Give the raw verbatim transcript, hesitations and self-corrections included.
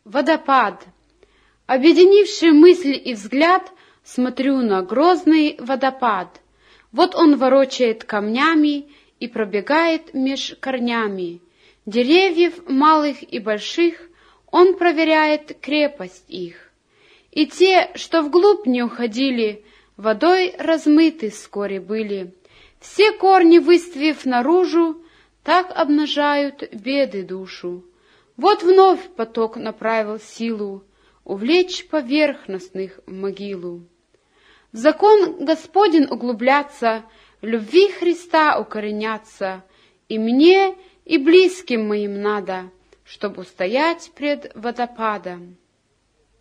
Водопад. Объединивший мысль и взгляд, смотрю на грозный водопад. Вот он ворочает камнями и пробегает меж корнями деревьев малых и больших, он проверяет крепость их. И те, что вглубь не уходили, водой размыты вскоре были. Все корни, выставив наружу, так обнажают беды душу. Вот вновь поток направил силу увлечь поверхностных в могилу. В закон Господень углубляться, любви Христа укореняться, и мне, и близким моим надо, чтоб устоять пред водопадом.